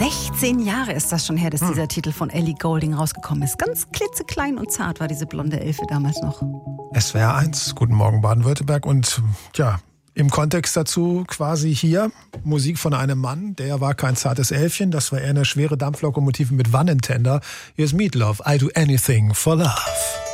16 Jahre ist das schon her, dass dieser Titel von Ellie Goulding rausgekommen ist. Ganz klitzeklein und zart war diese blonde Elfe damals noch. SWR 1, guten Morgen Baden-Württemberg. Und ja, im Kontext dazu quasi hier Musik von einem Mann, der war kein zartes Elfchen, das war eher eine schwere Dampflokomotive mit Wannentender. Hier ist Meatloaf, I Do Anything for Love.